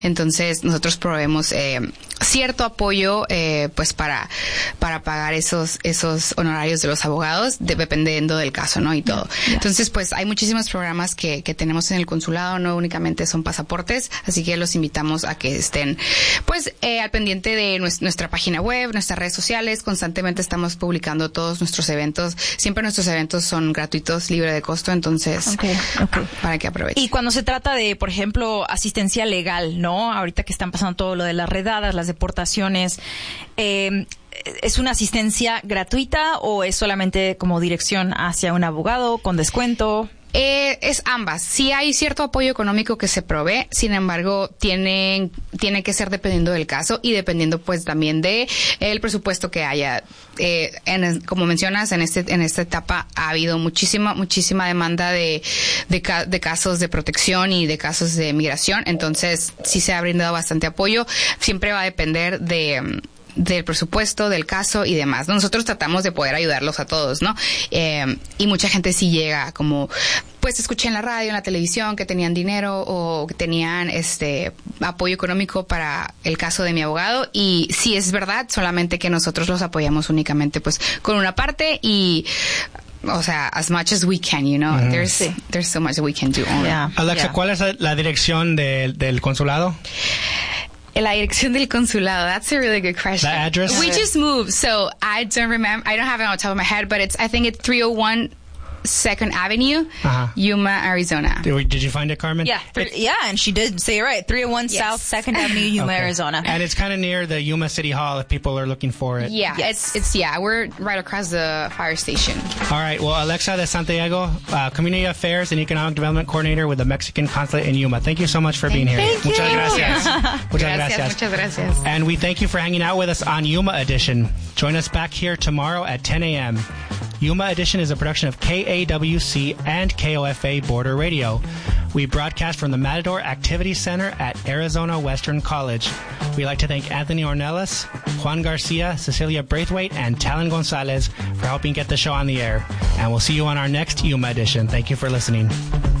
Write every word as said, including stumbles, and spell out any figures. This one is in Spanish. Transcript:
Entonces, nosotros proveemos eh, cierto apoyo, eh, pues, para para pagar esos esos honorarios de los abogados, de, dependiendo del caso, ¿no? Y todo. Yeah. Entonces, pues, hay muchísimos programas que, que tenemos en el consulado, no únicamente son pasaportes, así que los invitamos a que estén, pues, eh, al pendiente de nues- nuestra página web, nuestras redes sociales. Constantemente estamos publicando todos nuestros eventos. Siempre nuestros eventos son gratuitos, libre de costo, entonces, okay, okay. para que aprovechen. Y cuando se trata de, por ejemplo, asistencia legal, ¿no? Ahorita que están pasando todo lo de las redadas, las deportaciones, eh, ¿es una asistencia gratuita o es solamente como dirección hacia un abogado con descuento? Eh, es ambas. Sí hay cierto apoyo económico que se provee, sin embargo, tienen, tiene que ser dependiendo del caso y dependiendo pues también de el presupuesto que haya. Eh, en, como mencionas, en este, en esta etapa ha habido muchísima, muchísima demanda de, de, ca- de casos de protección y de casos de migración, entonces sí se ha brindado bastante apoyo. Siempre va a depender de, del presupuesto, del caso y demás. Nosotros tratamos de poder ayudarlos a todos, ¿no? Eh, y mucha gente sí llega como, pues escuché en la radio, en la televisión que tenían dinero o que tenían este apoyo económico para el caso de mi abogado, y sí es verdad, solamente que nosotros los apoyamos únicamente pues con una parte y o sea, as much as we can, you know. Mm-hmm. There's sí. there's so much that we can do. Yeah. Alexa, yeah. ¿Cuál es la dirección de, del consulado? La dirección del consulado. That's a really good question. The address? We just moved, so I don't remember. I don't have it on the top of my head, but it's, I think it's three oh one Second Avenue, uh-huh. Yuma, Arizona. Did, did you find it, Carmen? Yeah, th- yeah, and she did say it right. three oh one yes. South Second Avenue, Yuma, okay. Arizona. And it's kind of near the Yuma City Hall if people are looking for it. Yeah, yes. it's it's yeah, we're right across the fire station. All right. Well, Alexa de Santiago, uh, Community Affairs and Economic Development Coordinator with the Mexican Consulate in Yuma. Thank you so much for thank being here. Thank muchas you. gracias. muchas gracias. gracias. Muchas gracias. And we thank you for hanging out with us on Yuma Edition. Join us back here tomorrow at ten a.m. Yuma Edition is a production of K A W C and K O F A Border Radio. We broadcast from the Matador Activity Center at Arizona Western College. We'd like to thank Anthony Ornelas, Juan Garcia, Cecilia Braithwaite, and Talon Gonzalez for helping get the show on the air. And we'll see you on our next Yuma Edition. Thank you for listening.